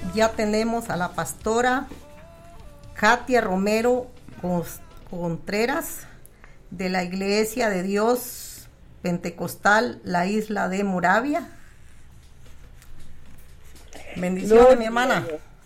ya tenemos a la pastora Katia Romero Contreras de la Iglesia de Dios Pentecostal, la isla de Moravia. Bendiciones, mi hermana.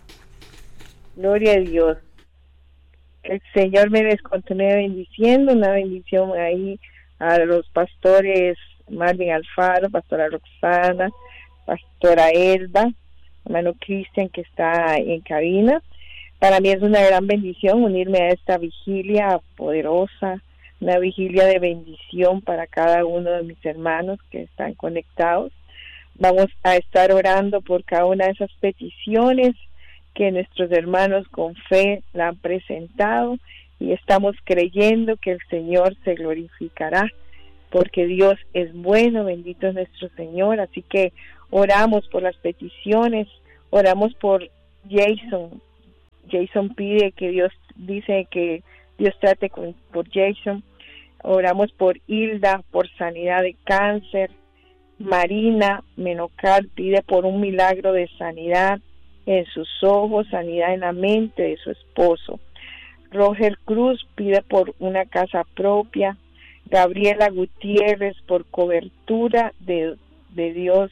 Gloria a Dios. Que el Señor me les continúe bendiciendo. Una bendición ahí a los pastores Marvin Alfaro, pastora Roxana, pastora Elba, hermano Cristian que está en cabina. Para mí es una gran bendición unirme a esta vigilia poderosa, una vigilia de bendición para cada uno de mis hermanos que están conectados. Vamos a estar orando por cada una de esas peticiones que nuestros hermanos con fe la han presentado y estamos creyendo que el Señor se glorificará porque Dios es bueno, bendito es nuestro Señor. Así que oramos por las peticiones, oramos por Jason. Jason pide que Dios, dice que Dios trate por Jason. Oramos por Hilda, por sanidad de cáncer. Marina Menocal pide por un milagro de sanidad en sus ojos, sanidad en la mente de su esposo. Roger Cruz pide por una casa propia. Gabriela Gutiérrez por cobertura de Dios.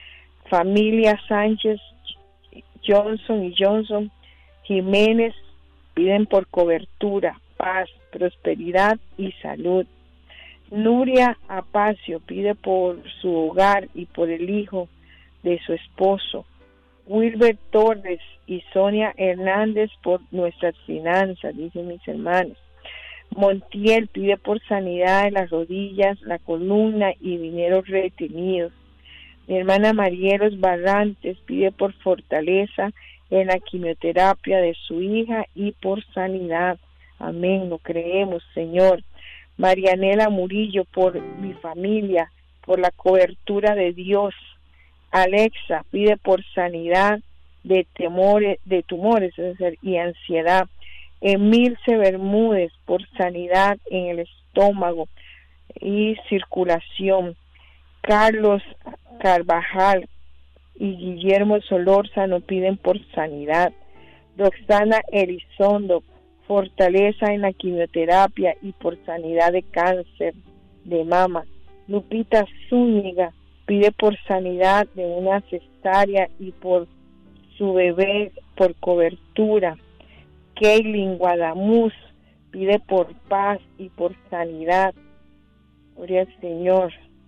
Familia Sánchez, Johnson y Johnson Jiménez piden por cobertura, paz, prosperidad y salud. Nuria Apacio pide por su hogar y por el hijo de su esposo. Wilber Torres y Sonia Hernández por nuestras finanzas, dicen mis hermanos. Montiel pide por sanidad de las rodillas, la columna y dineros retenidos. Mi hermana Marielos Barrantes pide por fortaleza en la quimioterapia de su hija y por sanidad. Amén, lo creemos, Señor. Marianela Murillo por mi familia, por la cobertura de Dios. Alexa pide por sanidad de tumores, es decir, y ansiedad. Emilce Bermúdez por sanidad en el estómago y circulación. Carlos Carvajal y Guillermo Solórzano piden por sanidad. Roxana Elizondo, fortaleza en la quimioterapia y por sanidad de cáncer de mama. Lupita Zúñiga pide por sanidad de una cesárea y por su bebé por cobertura. Kaylin Guadamuz pide por paz y por sanidad. Gloria al Señor.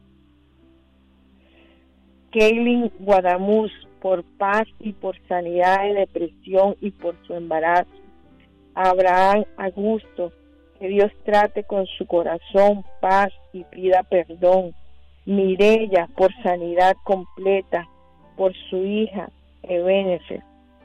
Kaylin Guadamuz por paz y por sanidad de depresión y por su embarazo. Abraham Augusto, que Dios trate con su corazón paz y pida perdón. Mireya por sanidad completa por su hija Ebenezer.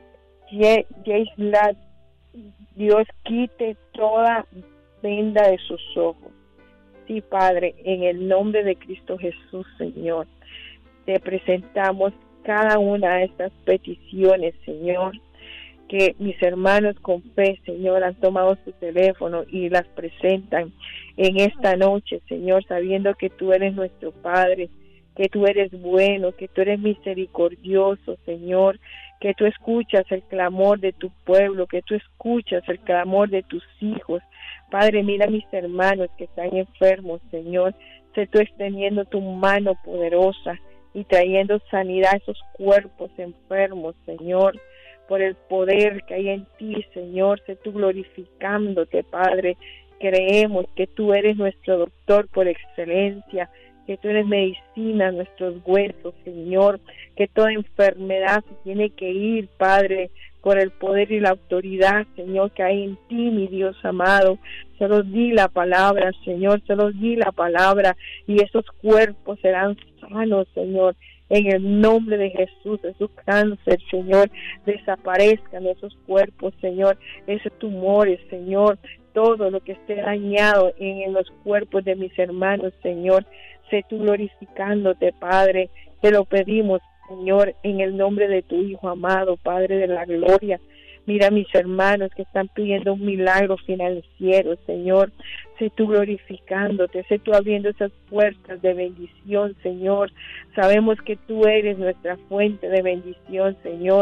Jeslat, Dios quite toda venda de sus ojos. Sí, Padre, en el nombre de Cristo Jesús, Señor, te presentamos cada una de estas peticiones, Señor, que mis hermanos con fe, Señor, han tomado su teléfono y las presentan en esta noche, Señor, sabiendo que tú eres nuestro Padre, que tú eres bueno, que tú eres misericordioso, Señor, que tú escuchas el clamor de tu pueblo, que tú escuchas el clamor de tus hijos. Padre, mira a mis hermanos que están enfermos, Señor, sé tú extendiendo tu mano poderosa y trayendo sanidad a esos cuerpos enfermos, Señor, por el poder que hay en ti, Señor, sé tú glorificándote, Padre. Creemos que tú eres nuestro doctor por excelencia, que tú eres medicina a nuestros huesos, Señor, que toda enfermedad se tiene que ir, Padre, por el poder y la autoridad, Señor, que hay en ti, mi Dios amado. Se los di la palabra, Señor, se los di la palabra, y esos cuerpos serán sanos, Señor, en el nombre de Jesús. Esos cáncer, Señor, desaparezcan esos cuerpos, Señor, esos tumores, Señor, todo lo que esté dañado en los cuerpos de mis hermanos, Señor, sé tú glorificándote, Padre, te lo pedimos, Señor, en el nombre de tu Hijo amado, Padre de la gloria. Mira a mis hermanos que están pidiendo un milagro financiero, Señor, sé tú glorificándote, sé tú abriendo esas puertas de bendición, Señor. Sabemos que tú eres nuestra fuente de bendición, Señor.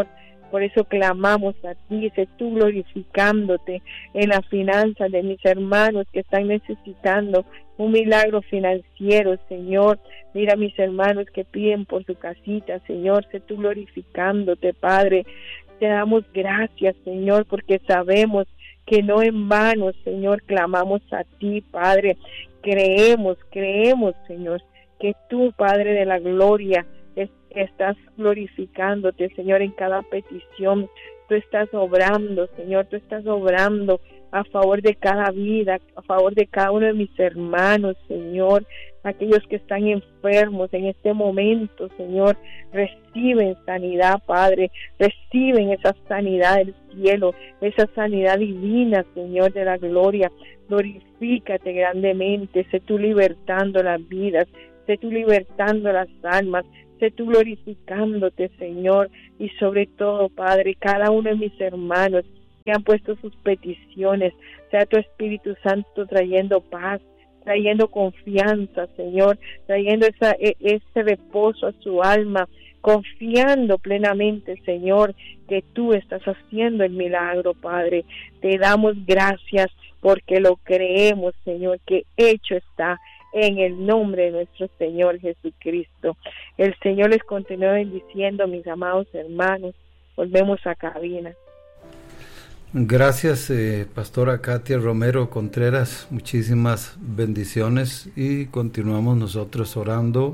Por eso clamamos a ti, sé tú glorificándote en las finanzas de mis hermanos que están necesitando un milagro financiero, Señor. Mira a mis hermanos que piden por su casita, Señor, sé tú glorificándote, Padre. Te damos gracias, Señor, porque sabemos que no en vano, Señor, clamamos a ti, Padre. Creemos, Señor, que tú, Padre de la gloria, estás glorificándote, Señor, en cada petición. Tú estás obrando, Señor, tú estás obrando a favor de cada vida, a favor de cada uno de mis hermanos, Señor. Aquellos que están enfermos en este momento, Señor, reciben sanidad, Padre, reciben esa sanidad del cielo, esa sanidad divina, Señor, de la gloria. Glorifícate grandemente, sé tú libertando las vidas, sé tú libertando las almas, sé tú glorificándote, Señor, y sobre todo, Padre, cada uno de mis hermanos que han puesto sus peticiones, sea tu Espíritu Santo trayendo paz, trayendo confianza, Señor, trayendo ese reposo a su alma, confiando plenamente, Señor, que tú estás haciendo el milagro, Padre. Te damos gracias porque lo creemos, Señor, que hecho está en el nombre de nuestro Señor Jesucristo. El Señor les continúe bendiciendo, mis amados hermanos. Volvemos a cabina. Gracias, Pastora Katia Romero Contreras, muchísimas bendiciones y continuamos nosotros orando.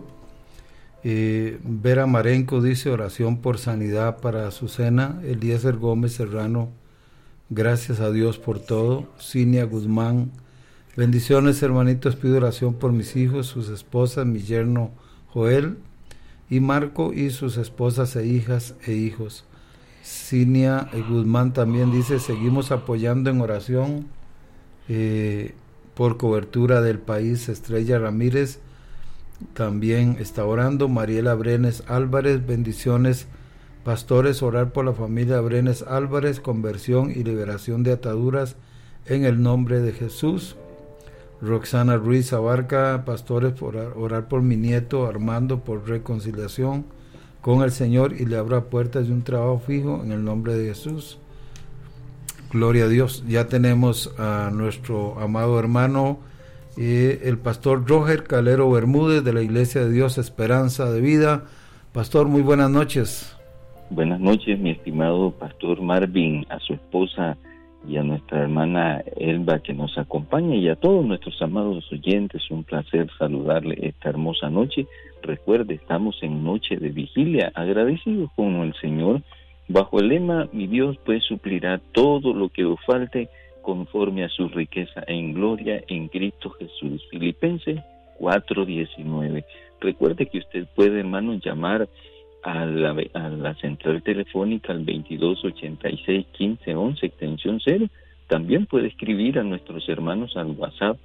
Vera Marenco dice oración por sanidad para Azucena. Eliezer Gómez Serrano, gracias a Dios por todo. Cinia Guzmán, bendiciones hermanitos, pido oración por mis hijos, sus esposas, mi yerno Joel y Marco y sus esposas e hijas e hijos. Cinia Guzmán también dice, seguimos apoyando en oración por cobertura del país. Estrella Ramírez también está orando. Mariela Brenes Álvarez, bendiciones pastores, orar por la familia Brenes Álvarez, conversión y liberación de ataduras en el nombre de Jesús. Roxana Ruiz Abarca, pastores, orar por mi nieto Armando por reconciliación con el Señor y le abra puertas de un trabajo fijo en el nombre de Jesús. Gloria a Dios. Ya tenemos a nuestro amado hermano, el pastor Roger Calero Bermúdez de la Iglesia de Dios Esperanza de Vida. Pastor, muy buenas noches. Buenas noches, mi estimado pastor Marvin, a su esposa y a nuestra hermana Elba que nos acompaña y a todos nuestros amados oyentes. Un placer saludarle esta hermosa noche. Recuerde, estamos en noche de vigilia, agradecidos con el Señor, bajo el lema, mi Dios pues suplirá todo lo que os falte conforme a su riqueza en gloria en Cristo Jesús. Filipenses 4:19. Recuerde que usted puede, hermano, llamar a la central telefónica al 2286-1511, extensión 0. También puede escribir a nuestros hermanos al WhatsApp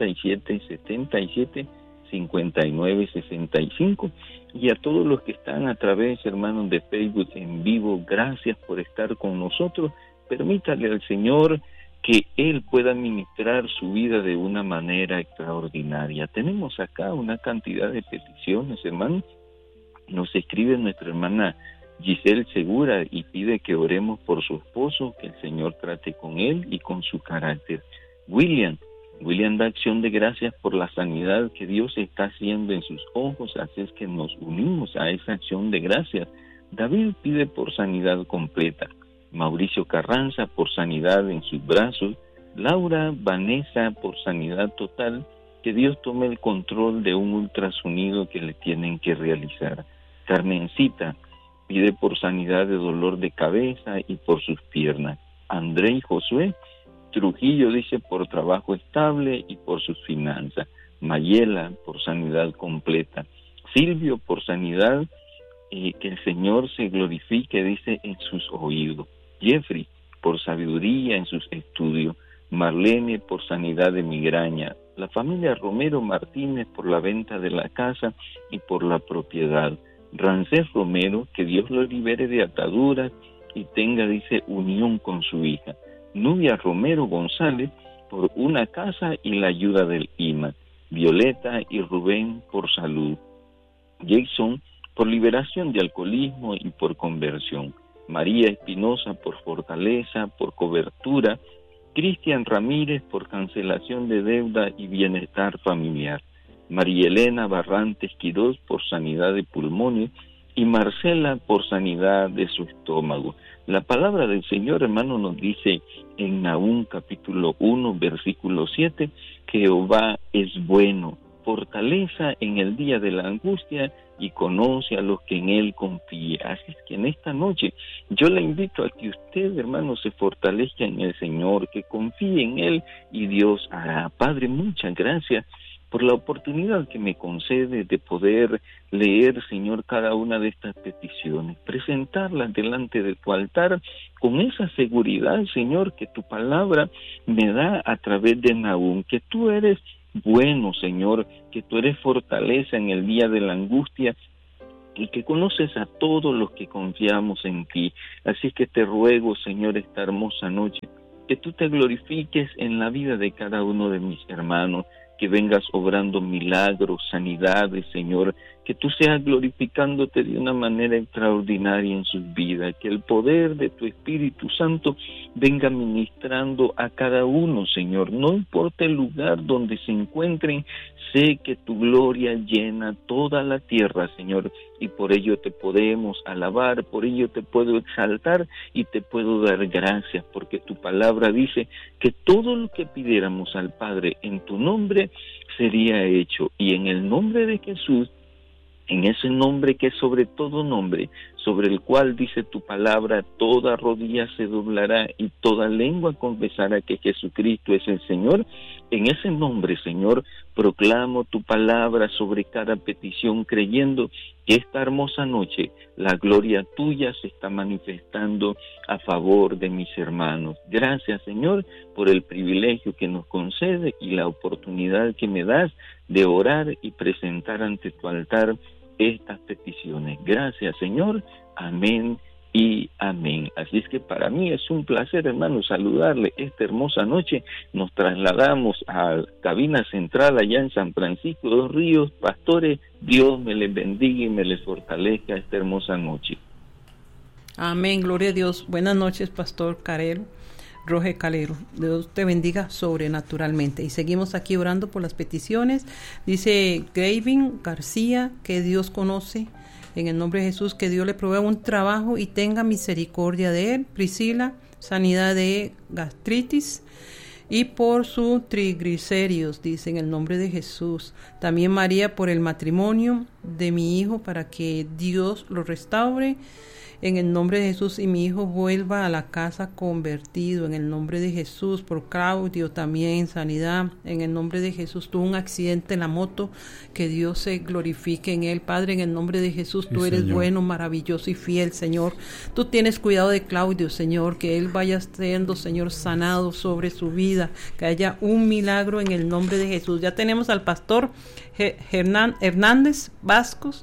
8777-5965. Y a todos los que están a través, hermanos, de Facebook en vivo, gracias por estar con nosotros. Permítale al Señor que Él pueda ministrar su vida de una manera extraordinaria. Tenemos acá una cantidad de peticiones, hermanos. Nos escribe nuestra hermana Giselle Segura y pide que oremos por su esposo, que el Señor trate con él y con su carácter. William da acción de gracias por la sanidad que Dios está haciendo en sus ojos, así es que nos unimos a esa acción de gracias. David pide por sanidad completa. Mauricio Carranza por sanidad en sus brazos. Laura Vanessa por sanidad total. Que Dios tome el control de un ultrasonido que le tienen que realizar. Carmencita pide por sanidad de dolor de cabeza y por sus piernas. André y Josué Trujillo dice por trabajo estable y por sus finanzas. Mayela por sanidad completa. Silvio por sanidad, que el Señor se glorifique, dice, en sus oídos. Jeffrey por sabiduría en sus estudios. Marlene por sanidad de migraña. La familia Romero Martínez por la venta de la casa y por la propiedad. Rancés Romero, que Dios lo libere de ataduras y tenga, dice, unión con su hija. Nubia Romero González por una casa y la ayuda del IMA. Violeta y Rubén por salud. Jason por liberación de alcoholismo y por conversión. María Espinosa por fortaleza, por cobertura, Cristian Ramírez por cancelación de deuda y bienestar familiar, María Elena Barrantes Quirós por sanidad de pulmones y Marcela por sanidad de su estómago. La palabra del Señor, hermano, nos dice en Nahum capítulo 1, versículo 7, que Jehová es bueno, fortaleza en el día de la angustia y conoce a los que en Él confían. Así es que en esta noche yo le invito a que usted, hermano, se fortalezca en el Señor, que confíe en Él y Dios hará. Padre, muchas gracias por la oportunidad que me concede de poder leer, Señor, cada una de estas peticiones, presentarlas delante de tu altar con esa seguridad, Señor, que tu palabra me da a través de Nahum, que tú eres bueno, Señor, que tú eres fortaleza en el día de la angustia y que conoces a todos los que confiamos en ti. Así que te ruego, Señor, esta hermosa noche, que tú te glorifiques en la vida de cada uno de mis hermanos, que vengas obrando milagros, sanidades, Señor, que tú seas glorificándote de una manera extraordinaria en sus vidas, que el poder de tu Espíritu Santo venga ministrando a cada uno, Señor, no importa el lugar donde se encuentren, sé que tu gloria llena toda la tierra, Señor, y por ello te podemos alabar, por ello te puedo exaltar y te puedo dar gracias, porque tu palabra dice que todo lo que pidiéramos al Padre en tu nombre sería hecho, y en el nombre de Jesús, en ese nombre que es sobre todo nombre, sobre el cual dice tu palabra, toda rodilla se doblará y toda lengua confesará que Jesucristo es el Señor. En ese nombre, Señor, proclamo tu palabra sobre cada petición, creyendo que esta hermosa noche la gloria tuya se está manifestando a favor de mis hermanos. Gracias, Señor, por el privilegio que nos concede y la oportunidad que me das de orar y presentar ante tu altar estas peticiones. Gracias, Señor. Amén y amén. Así es que para mí es un placer, hermano, saludarle esta hermosa noche. Nos trasladamos a la cabina central allá en San Francisco de los Ríos. Pastores, Dios me les bendiga y me les fortalezca esta hermosa noche. Amén, gloria a Dios. Buenas noches, Pastor Roger Calero. Dios te bendiga sobrenaturalmente. Y seguimos aquí orando por las peticiones. Dice Gravin García, que Dios conoce, en el nombre de Jesús, que Dios le provea un trabajo y tenga misericordia de él. Priscila, sanidad de gastritis y por su triglicéridos, dice en el nombre de Jesús. También María, por el matrimonio de mi hijo, para que Dios lo restaure en el nombre de Jesús y mi hijo vuelva a la casa convertido en el nombre de Jesús. Por Claudio también sanidad en el nombre de Jesús. Tuvo un accidente en la moto, que Dios se glorifique en él. Padre, en el nombre de Jesús, tú eres bueno, maravilloso y fiel, Señor. Tú tienes cuidado de Claudio, Señor, que él vaya siendo, Señor, sanado sobre su vida, que haya un milagro en el nombre de Jesús. Ya tenemos al pastor Hernández Bastos,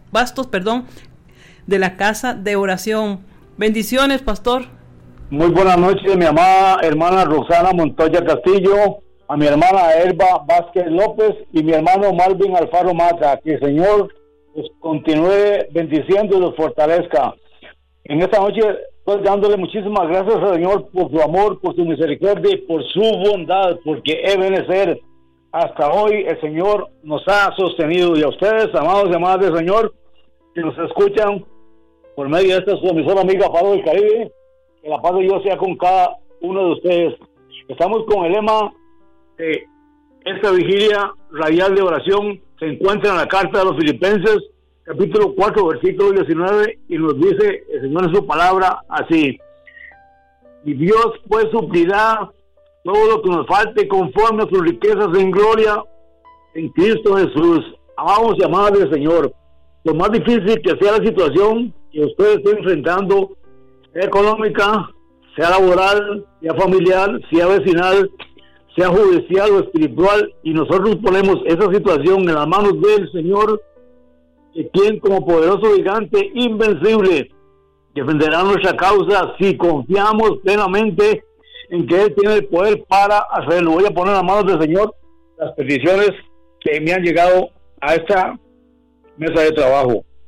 de la casa de oración. Bendiciones, pastor. Muy buenas noches, mi amada hermana Roxana Montoya Castillo, a mi hermana Elba Vázquez López y mi hermano Marvin Alfaro Mata. Que el Señor los continúe bendiciendo y los fortalezca. En esta noche, pues dándole muchísimas gracias al Señor por su amor, por su misericordia y por su bondad, porque es benecer. Hasta hoy el Señor nos ha sostenido, y a ustedes, amados y amadas del Señor, que nos escuchan por medio de esta su emisora amiga Faro del Caribe, que la paz de Dios sea con cada uno de ustedes. Estamos con el lema de esta vigilia radial de oración. Se encuentra en la carta de los Filipenses, capítulo 4, versículo 19, y nos dice el Señor en su palabra así: y Dios pues suplirá todo lo que nos falte conforme a sus riquezas en gloria en Cristo Jesús. Amados y amadas del Señor, lo más difícil que sea la situación que ustedes estén enfrentando, sea económica, sea laboral, sea familiar, sea vecinal, sea judicial o espiritual, y nosotros ponemos esa situación en las manos del Señor, quien como poderoso gigante invencible defenderá nuestra causa si confiamos plenamente en que Él tiene el poder para hacerlo. Voy a poner en las manos del Señor las peticiones que me han llegado a esta mesa de trabajo.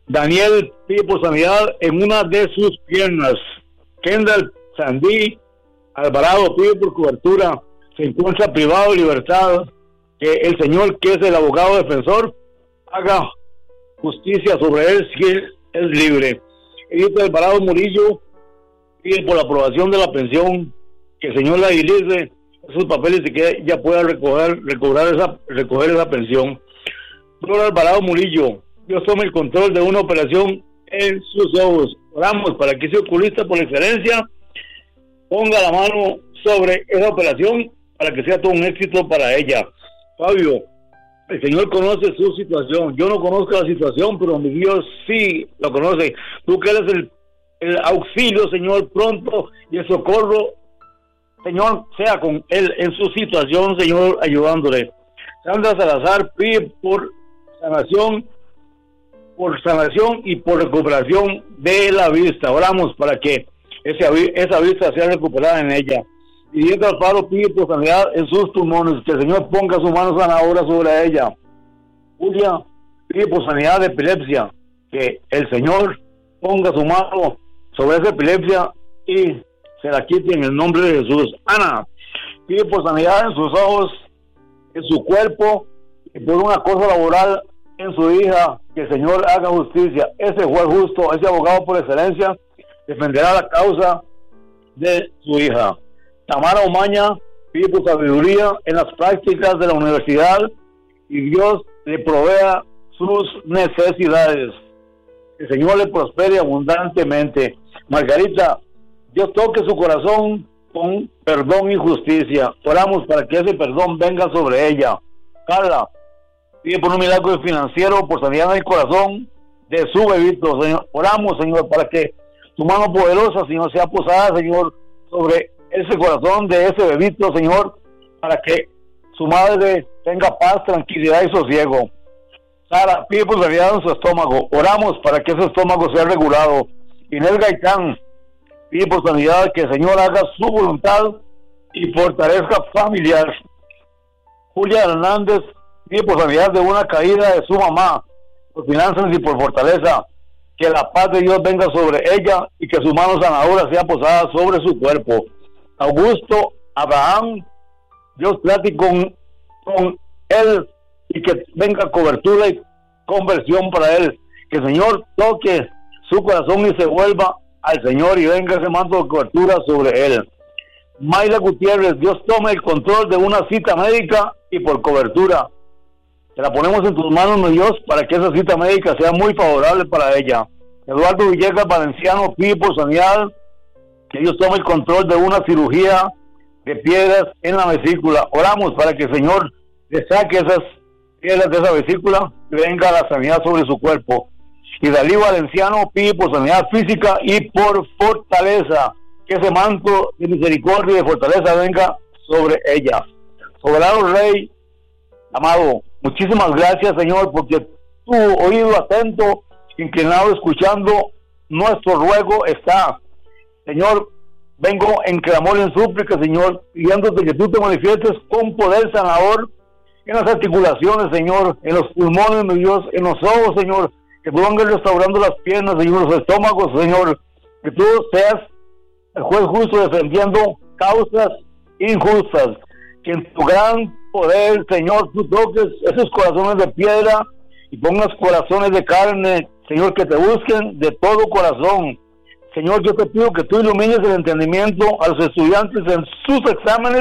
Daniel pide por sanidad en una de sus piernas. Kendall Sandí Alvarado pide por cobertura. Se encuentra privado de libertad. Que el Señor, que es el abogado defensor, haga justicia sobre él si él es libre. Edith Alvarado Murillo pide por la aprobación de la pensión, que el Señor la agilice esos papeles y que ella pueda recoger esa pensión. Flor Alvarado Murillo, Dios tome el control de una operación en sus ojos. Oramos para que ese oculista por excelencia ponga la mano sobre esa operación para que sea todo un éxito para ella. Fabio, el Señor conoce su situación. Yo no conozco la situación, pero mi Dios sí lo conoce. Tú que eres el auxilio, Señor, pronto, y el socorro, Señor, sea con él en su situación, Señor, ayudándole. Sandra Salazar pide por sanación y por recuperación de la vista. Oramos para que esa vista sea recuperada en ella. Y Diego Alfaro pide por sanidad en sus pulmones, que el Señor ponga su mano sanadora sobre ella. Julia pide por sanidad de epilepsia, que el Señor ponga su mano sobre esa epilepsia y se la quite en el nombre de Jesús. Ana pide por sanidad en sus ojos, en su cuerpo, y por una cosa laboral en su hija, que el Señor haga justicia. Ese juez justo, ese abogado por excelencia, defenderá la causa de su hija. Tamara Omaña pide por sabiduría en las prácticas de la universidad y Dios le provea sus necesidades. El Señor le prospere abundantemente. Margarita, Dios toque su corazón con perdón y justicia. Oramos para que ese perdón venga sobre ella. Carla pide por un milagro financiero, por sanidad en el corazón de su bebito, Señor. Oramos, Señor, para que tu mano poderosa, Señor, sea posada, Señor, sobre ese corazón de ese bebito, Señor, para que su madre tenga paz, tranquilidad y sosiego. Sara pide por sanidad en su estómago. Oramos para que ese estómago sea regulado. Inés Gaitán pide por sanidad, que el Señor haga su voluntad y fortalezca familiar. Julia Hernández pide por sanidad de una caída de su mamá, por finanzas y por fortaleza. Que la paz de Dios venga sobre ella y que su mano sanadora sea posada sobre su cuerpo. Augusto Abraham, Dios trate con él y que venga cobertura y conversión para él. Que el Señor toque su corazón y se vuelva al Señor y venga ese manto de cobertura sobre él. Mayla Gutiérrez, Dios tome el control de una cita médica y por cobertura. Te la ponemos en tus manos, mi Dios, para que esa cita médica sea muy favorable para ella. Eduardo Villegas Valenciano pide por sanidad, que Dios tome el control de una cirugía de piedras en la vesícula. Oramos para que el Señor le saque esas piedras de esa vesícula y venga la sanidad sobre su cuerpo. Y Dalí Valenciano pide por sanidad física y por fortaleza, que ese manto de misericordia y de fortaleza venga sobre ella. Soberano Rey, amado, muchísimas gracias, Señor, porque tu oído atento, inclinado, escuchando nuestro ruego está. Señor, vengo en clamor y en súplica, Señor, pidiéndote que tú te manifiestes con poder sanador en las articulaciones, Señor, en los pulmones, mi Dios, en los ojos, Señor, que tú vengas restaurando las piernas, Señor, los estómagos, Señor, que tú seas el juez justo defendiendo causas injustas, que en tu gran poder, Señor, tú toques esos corazones de piedra y pongas corazones de carne, Señor, que te busquen de todo corazón. Señor, yo te pido que tú ilumines el entendimiento a los estudiantes en sus exámenes,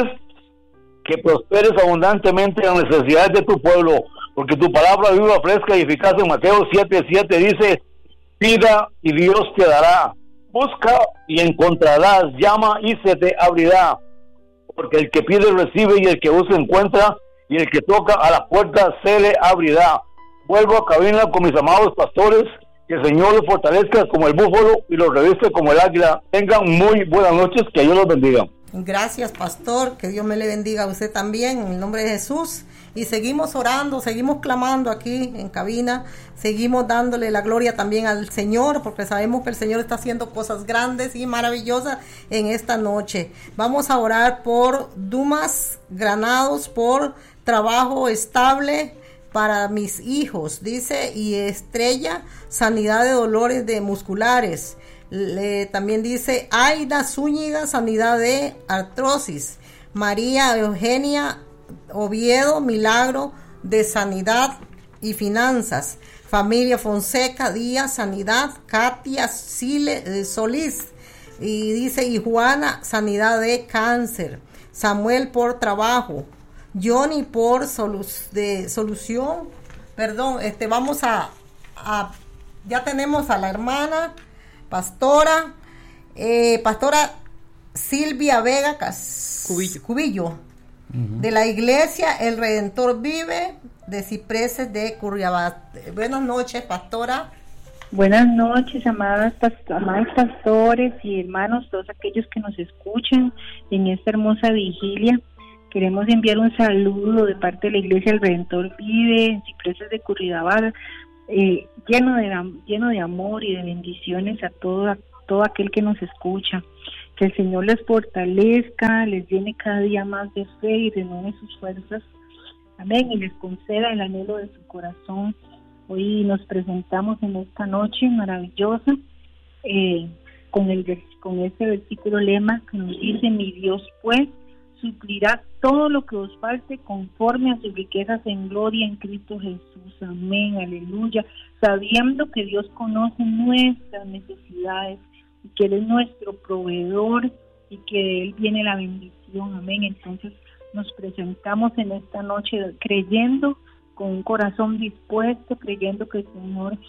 que prosperes abundantemente en las necesidades de tu pueblo, porque tu palabra viva, fresca y eficaz en Mateo 7:7 dice: pida y Dios te dará, busca y encontrarás, llama y se te abrirá, porque el que pide recibe y el que busca encuentra, y el que toca a la puerta se le abrirá. Vuelvo a cabina con mis amados pastores, que el Señor los fortalezca como el búfalo y los reviste como el águila. Tengan muy buenas noches, que Dios los bendiga. Gracias, pastor, que Dios me le bendiga a usted también, en el nombre de Jesús. Y seguimos orando, seguimos clamando aquí en cabina, seguimos dándole la gloria también al Señor, porque sabemos que el Señor está haciendo cosas grandes y maravillosas en esta noche. Vamos a orar por Dumas Granados, por trabajo estable para mis hijos, dice, y Estrella, sanidad de dolores de musculares. También dice Aida Zúñiga, sanidad de artrosis. María Eugenia Oviedo, milagro de sanidad y finanzas. Familia Fonseca Díaz, sanidad. Katia Solís, y dice, y Juana, sanidad de cáncer. Samuel por trabajo. Johnny por solución. Perdón, vamos a ya tenemos a la hermana pastora Silvia Vega Cubillo, de la iglesia El Redentor Vive de Cipreses de Curriabat. Buenas noches, pastora. Buenas noches, amados pastores y hermanos, todos aquellos que nos escuchan en esta hermosa vigilia. Queremos enviar un saludo de parte de la iglesia El Redentor Vive en Cipreses de Curriabat, lleno de amor y de bendiciones a todo aquel que nos escucha. Que el Señor les fortalezca, les llene cada día más de fe y renueve sus fuerzas. Amén, y les conceda el anhelo de su corazón. Hoy nos presentamos en esta noche maravillosa con este versículo lema que nos dice: mi Dios pues suplirá todo lo que os falte conforme a sus riquezas en gloria en Cristo Jesús. Amén, aleluya. Sabiendo que Dios conoce nuestras necesidades y que Él es nuestro proveedor y que de Él viene la bendición. Amén. Entonces nos presentamos en esta noche creyendo, con un corazón dispuesto, creyendo que el Señor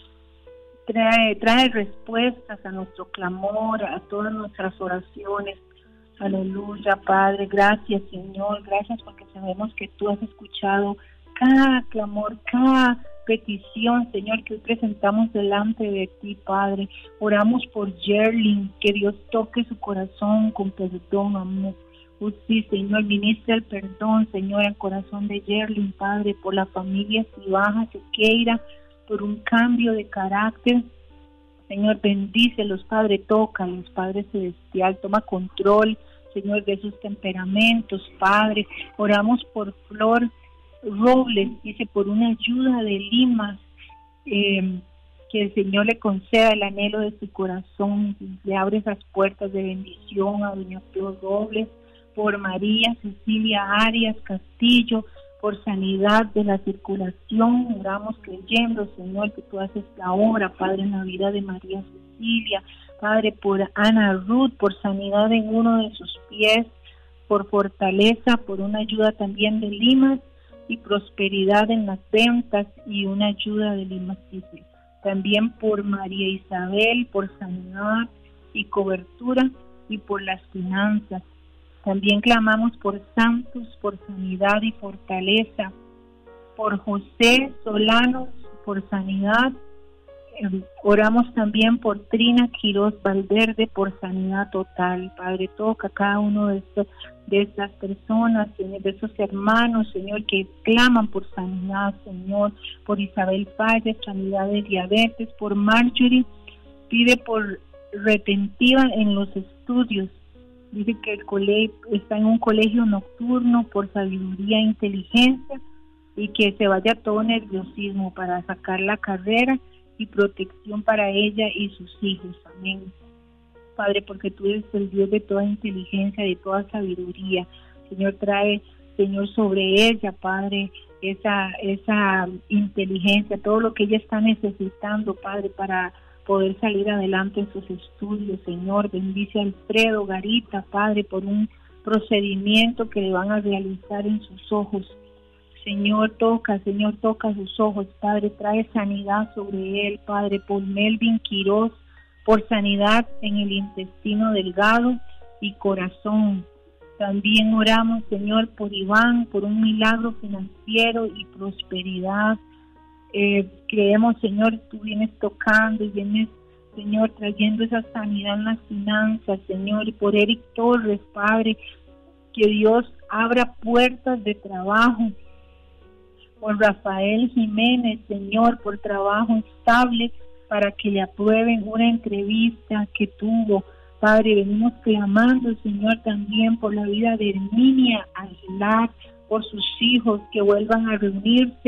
trae respuestas a nuestro clamor, a todas nuestras oraciones. Aleluya, Padre, gracias, Señor, gracias porque sabemos que tú has escuchado cada clamor, cada petición, Señor, que hoy presentamos delante de ti, Padre. Oramos por Yerlin, que Dios toque su corazón con perdón, amor. Sí, Señor, ministra el perdón, Señor, al corazón de Yerlin, Padre, por la familia Cibaja Sequeira, por un cambio de carácter. Señor, bendícelos, Padre, tócalos, Padre Celestial, toma control, Señor, de sus temperamentos, Padre. Oramos por Flor Robles, dice, por una ayuda de Limas, que el Señor le conceda el anhelo de su corazón, le abre esas puertas de bendición a doña Flor Robles. Por María Cecilia Arias Castillo, por sanidad de la circulación, oramos creyendo, Señor, que tú haces la obra, Padre, en la vida de María Cecilia. Padre, por Ana Ruth, por sanidad en uno de sus pies, por fortaleza, por una ayuda también de Limas y prosperidad en las ventas y una ayuda de Limas. También por María Isabel, por sanidad y cobertura y por las finanzas. También clamamos por Santos, por sanidad y fortaleza, por José Solanos, por sanidad. Oramos también por Trina Quiroz Valverde, por sanidad total. Padre, toca a cada uno de estas personas, Señor, de esos hermanos, Señor, que claman por sanidad, Señor, por Isabel Falles, sanidad de diabetes, por Marjorie, pide por retentiva en los estudios. Dice que el colegio está en un colegio nocturno, por sabiduría e inteligencia, y que se vaya todo nerviosismo para sacar la carrera y protección para ella y sus hijos. Amén. Padre, porque tú eres el Dios de toda inteligencia, de toda sabiduría. Señor, trae, Señor, sobre ella, Padre, esa inteligencia, todo lo que ella está necesitando, Padre, para poder salir adelante en sus estudios. Señor, bendice a Alfredo Garita, Padre, por un procedimiento que le van a realizar en sus ojos. Señor, toca sus ojos, Padre, trae sanidad sobre él, Padre, por Melvin Quiroz, por sanidad en el intestino delgado y corazón. También oramos, Señor, por Iván, por un milagro financiero y prosperidad. Creemos, Señor, tú vienes tocando y vienes, Señor, trayendo esa sanidad en las finanzas, Señor, y por Eric Torres, Padre, que Dios abra puertas de trabajo. Por Rafael Jiménez, Señor, por trabajo estable, para que le aprueben una entrevista que tuvo. Padre, venimos clamando, Señor, también por la vida de Herminia Aguilar, por sus hijos que vuelvan a reunirse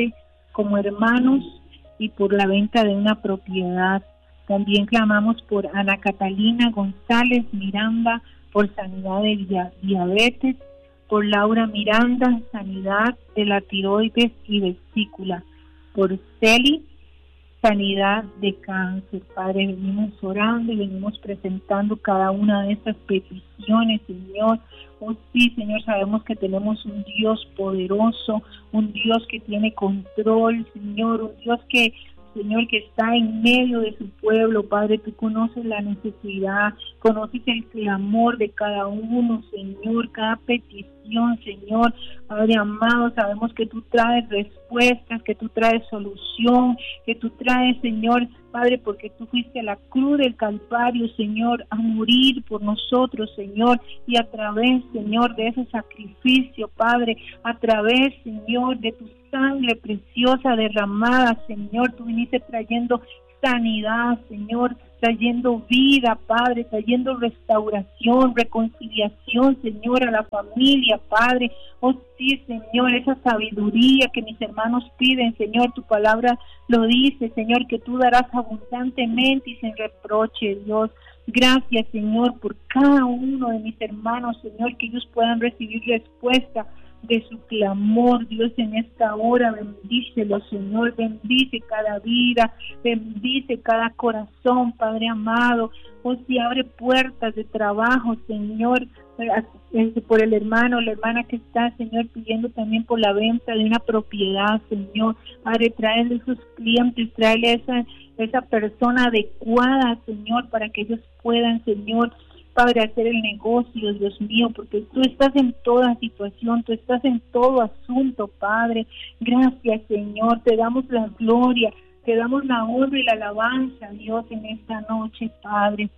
como hermanos y por la venta de una propiedad. También clamamos por Ana Catalina González Miranda, por sanidad de diabetes, por Laura Miranda, sanidad de la tiroides y vesícula, por Celi, sanidad de cáncer. Padre, venimos orando y venimos presentando cada una de estas peticiones, Señor. Oh sí, Señor, sabemos que tenemos un Dios poderoso, un Dios que tiene control, Señor, un Dios que, Señor, que está en medio de su pueblo. Padre, tú conoces la necesidad, conoces el clamor de cada uno, Señor, cada petición, Señor. Padre amado, sabemos que tú traes respuestas, que tú traes solución, que tú traes, Señor, Padre, porque tú fuiste a la cruz del Calvario, Señor, a morir por nosotros, Señor, y a través, Señor, de ese sacrificio, Padre, a través, Señor, de tu sangre preciosa derramada, Señor, tú viniste trayendo sanidad, Señor, trayendo vida, Padre, trayendo restauración, reconciliación, Señor, a la familia, Padre. Oh sí, Señor, esa sabiduría que mis hermanos piden, Señor, tu palabra lo dice, Señor, que tú darás abundantemente y sin reproche, Dios. Gracias, Señor, por cada uno de mis hermanos, Señor, que ellos puedan recibir respuesta de su clamor, Dios, en esta hora. Bendícelo, Señor, bendice cada vida, bendice cada corazón, Padre amado. Oh, si abre puertas de trabajo, Señor, por el hermano, la hermana que está, Señor, pidiendo también por la venta de una propiedad, Señor. Padre, tráele esos clientes, tráele esa persona adecuada, Señor, para que ellos puedan, Señor, Padre, hacer el negocio, Dios mío, porque tú estás en toda situación, tú estás en todo asunto, Padre. Gracias, Señor, te damos la gloria, te damos la honra y la alabanza, Dios, en esta noche, Padre.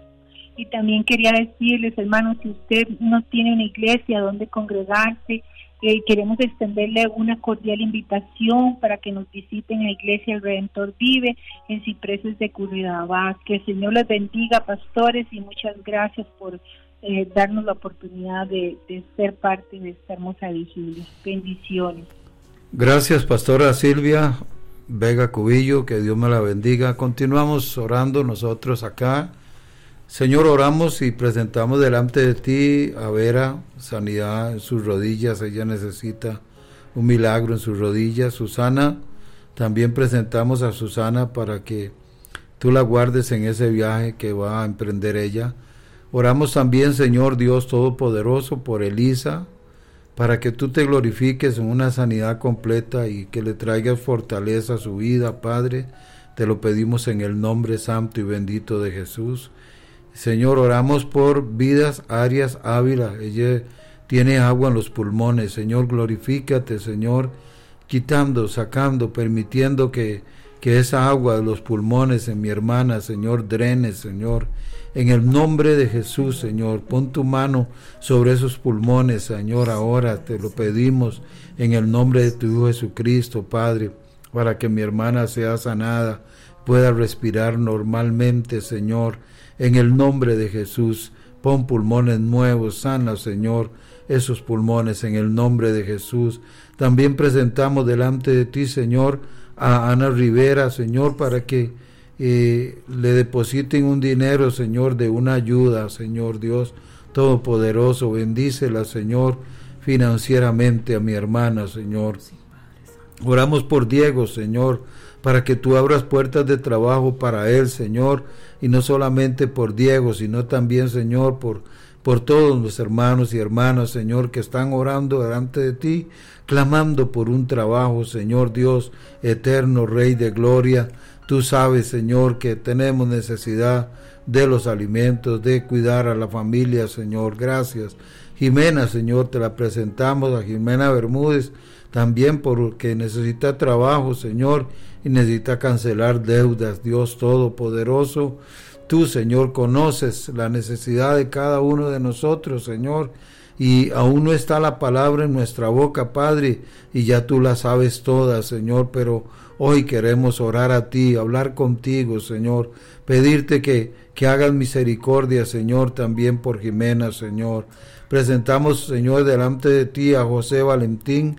Y también quería decirles, hermanos, si usted no tiene una iglesia donde congregarse, queremos extenderle una cordial invitación para que nos visiten la iglesia El Redentor Vive en Cipreses de Curridabat. Que el Señor les bendiga, pastores, y muchas gracias por darnos la oportunidad de ser parte de esta hermosa vigilia. Bendiciones. Gracias, pastora Silvia Vega Cubillo, que Dios me la bendiga. Continuamos orando nosotros acá. Señor, oramos y presentamos delante de ti a Vera, sanidad en sus rodillas. Ella necesita un milagro en sus rodillas. Susana, también presentamos a Susana para que tú la guardes en ese viaje que va a emprender ella. Oramos también, Señor Dios Todopoderoso, por Elisa, para que tú te glorifiques en una sanidad completa y que le traigas fortaleza a su vida, Padre. Te lo pedimos en el nombre santo y bendito de Jesús. Señor, oramos por Vidas Arias Ávila. Ella tiene agua en los pulmones. Señor, glorifícate, Señor, quitando, sacando, permitiendo que esa agua de los pulmones en mi hermana, Señor, drene, Señor. En el nombre de Jesús, Señor, pon tu mano sobre esos pulmones, Señor, ahora te lo pedimos en el nombre de tu Hijo Jesucristo, Padre, para que mi hermana sea sanada, pueda respirar normalmente, Señor. En el nombre de Jesús, pon pulmones nuevos, sana, Señor, esos pulmones en el nombre de Jesús. También presentamos delante de ti, Señor, a Ana Rivera, Señor, para que le depositen un dinero, Señor, de una ayuda, Señor Dios Todopoderoso. Bendícela, Señor, financieramente a mi hermana, Señor. Oramos por Diego, Señor, para que tú abras puertas de trabajo para él, Señor, y no solamente por Diego, sino también, Señor, por todos los hermanos y hermanas, Señor, que están orando delante de ti, clamando por un trabajo, Señor Dios eterno, Rey de gloria. Tú sabes, Señor, que tenemos necesidad de los alimentos, de cuidar a la familia, Señor. Gracias. Jimena, Señor, te la presentamos a Jimena Bermúdez, también porque necesita trabajo, Señor, y necesita cancelar deudas. Dios Todopoderoso, tú, Señor, conoces la necesidad de cada uno de nosotros, Señor, y aún no está la palabra en nuestra boca, Padre, y ya tú la sabes todas, Señor, pero hoy queremos orar a ti, hablar contigo, Señor, pedirte que hagas misericordia, Señor, también por Jimena, Señor. Presentamos, Señor, delante de ti a José Valentín,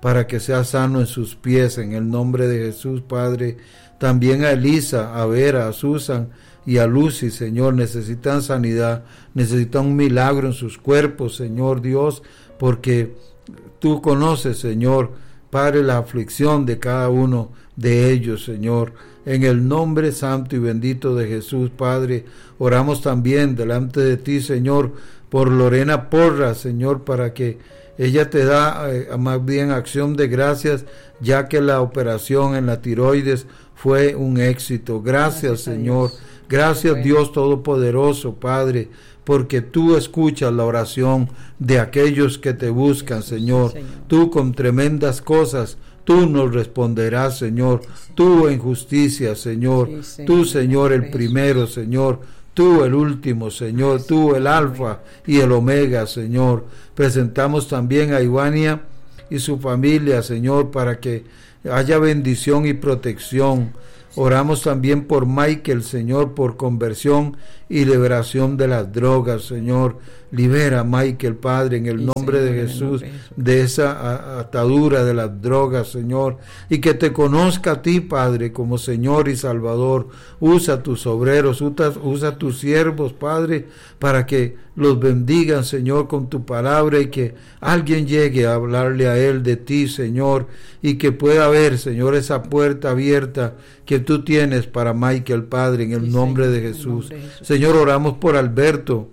para que sea sano en sus pies, en el nombre de Jesús, Padre. También a Elisa, a Vera, a Susan y a Lucy, Señor, necesitan sanidad, necesitan un milagro en sus cuerpos, Señor Dios, porque tú conoces, Señor, Padre, la aflicción de cada uno de ellos, Señor. En el nombre santo y bendito de Jesús, Padre, oramos también delante de ti, Señor, por Lorena Porras, Señor, para que ella te da más bien acción de gracias, ya que la operación en la tiroides fue un éxito. Gracias, Señor. Gracias, Dios Todopoderoso, Padre, porque tú escuchas la oración de aquellos que te buscan, Señor. Tú con tremendas cosas, tú nos responderás, Señor. Tú en justicia, Señor. Tú, Señor, el primero, Señor. Tú el último, Señor. Tú el alfa y el omega, Señor. Presentamos también a Ivania y su familia, Señor, para que haya bendición y protección. Oramos también por Michael, Señor, por conversión y liberación de las drogas, Señor. Libera a Michael, Padre, en el nombre de Jesús, de esa atadura de las drogas, Señor. Y que te conozca a ti, Padre, como Señor y Salvador. Usa tus obreros, usa tus siervos, Padre, para que los bendigan, Señor, con tu palabra, y que alguien llegue a hablarle a él de ti, Señor, y que pueda ver, Señor, esa puerta abierta que tú tienes para Michael, Padre, en el nombre de Jesús. Señor, oramos por Alberto,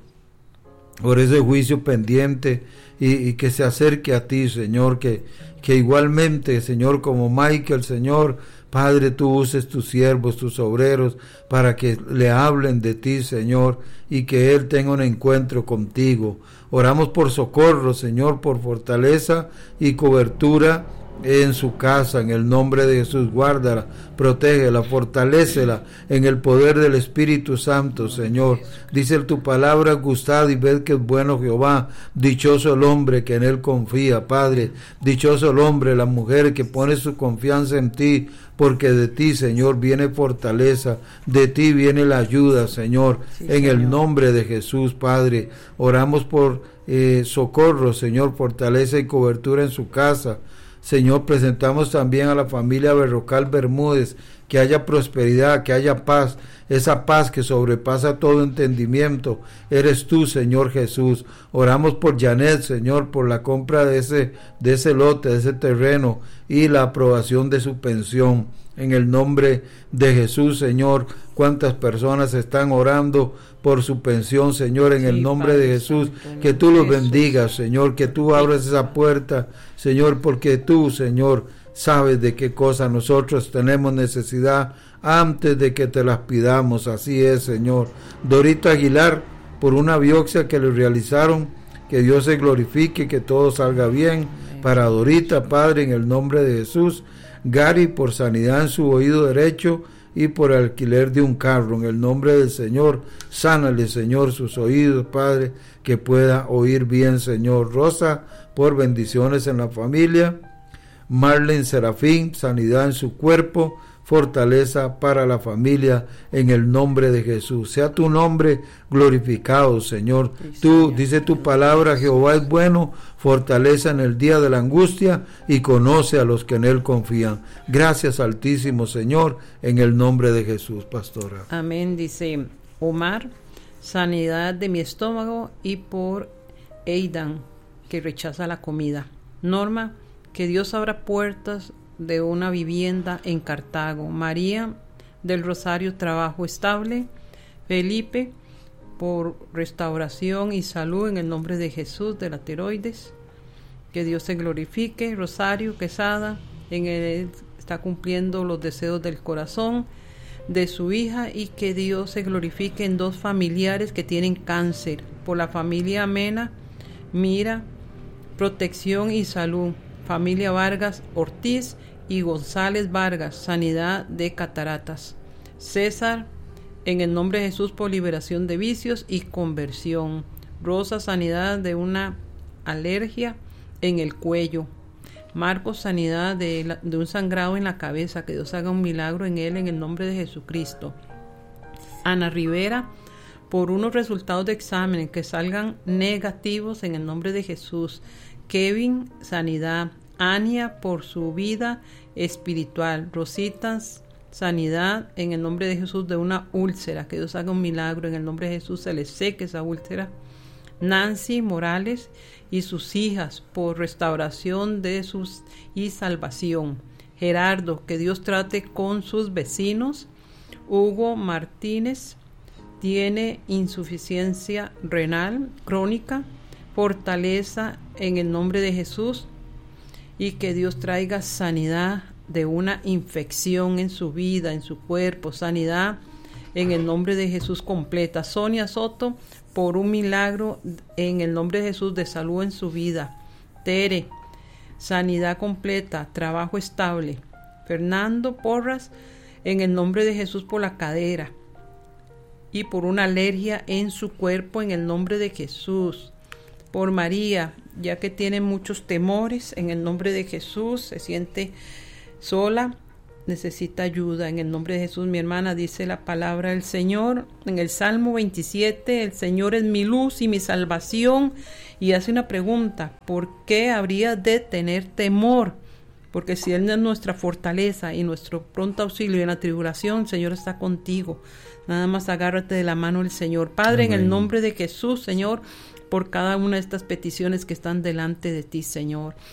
por ese juicio pendiente, y que se acerque a ti, Señor, que igualmente, Señor, como Michael, Señor, Padre, tú uses tus siervos, tus obreros, para que le hablen de ti, Señor, y que él tenga un encuentro contigo. Oramos por socorro, Señor, por fortaleza y cobertura en su casa, en el nombre de Jesús. Guárdala, protégela, fortalécela en el poder del Espíritu Santo, Señor. Dice tu palabra: gustad y ved que es bueno Jehová. Dichoso el hombre que en él confía, Padre. Dichoso el hombre, la mujer que pone su confianza en ti, porque de ti, Señor, viene fortaleza, de ti viene la ayuda, Señor. En el nombre de Jesús, Padre, oramos por socorro, Señor, fortaleza y cobertura en su casa. Señor, presentamos también a la familia Berrocal Bermúdez, que haya prosperidad, que haya paz, esa paz que sobrepasa todo entendimiento. Eres tú, Señor Jesús. Oramos por Janet, Señor, por la compra de ese lote, de ese terreno, y la aprobación de su pensión. En el nombre de Jesús, Señor, cuántas personas están orando por su pensión, Señor, en el nombre de Jesús, que tú los bendigas, Señor, que tú abras esa puerta, Señor, porque tú, Señor, sabes de qué cosa nosotros tenemos necesidad antes de que te las pidamos. Así es, Señor. Dorita Aguilar, por una biopsia que le realizaron, que Dios se glorifique, que todo salga bien para Dorita, Padre, en el nombre de Jesús. Gary, por sanidad en su oído derecho y por alquiler de un carro, en el nombre del Señor. Sánale, Señor, sus oídos, Padre, que pueda oír bien, Señor. Rosa, por bendiciones en la familia. Marlene Serafín, sanidad en su cuerpo, fortaleza para la familia, en el nombre de Jesús. Sea tu nombre glorificado, Señor. Tú, dice tu palabra, Jehová es bueno, fortaleza en el día de la angustia, y conoce a los que en él confían. Gracias, Altísimo Señor, en el nombre de Jesús, pastora. Amén. Dice Omar, sanidad de mi estómago, y por Aidan, que rechaza la comida. Norma, que Dios abra puertas de una vivienda en Cartago. María del Rosario, trabajo estable. Felipe, por restauración y salud en el nombre de Jesús, de la tiroides, que Dios se glorifique. Rosario Quesada, en él está cumpliendo los deseos del corazón de su hija, y que Dios se glorifique en dos familiares que tienen cáncer. Por la familia Mena, Mira, protección y salud. Familia Vargas Ortiz y González Vargas, sanidad de cataratas. César, en el nombre de Jesús, por liberación de vicios y conversión. Rosa, sanidad de una alergia en el cuello. Marcos, sanidad de un sangrado en la cabeza, que Dios haga un milagro en él, en el nombre de Jesucristo. Ana Rivera, por unos resultados de examen que salgan negativos en el nombre de Jesús. Kevin, sanidad. Ania por su vida espiritual. Rosita, sanidad en el nombre de Jesús de una úlcera. Que Dios haga un milagro en el nombre de Jesús, se le seque esa úlcera. Nancy Morales y sus hijas por restauración de sus y salvación. Gerardo, que Dios trate con sus vecinos. Hugo Martínez tiene insuficiencia renal crónica, fortaleza en el nombre de Jesús y que Dios traiga sanidad de una infección en su vida, en su cuerpo, sanidad en el nombre de Jesús completa. Sonia Soto, por un milagro en el nombre de Jesús de salud en su vida. Tere, sanidad completa, trabajo estable. Fernando Porras, en el nombre de Jesús por la cadera y por una alergia en su cuerpo en el nombre de Jesús. Por María, ya que tiene muchos temores, en el nombre de Jesús, se siente sola, necesita ayuda. En el nombre de Jesús, mi hermana, dice la palabra del Señor en el Salmo 27, el Señor es mi luz y mi salvación, y hace una pregunta: ¿por qué habría de tener temor? Porque si Él es nuestra fortaleza y nuestro pronto auxilio en la tribulación, el Señor está contigo. Nada más agárrate de la mano del Señor. Padre, amén. En el nombre de Jesús, Señor, por cada una de estas peticiones que están delante de ti, Señor.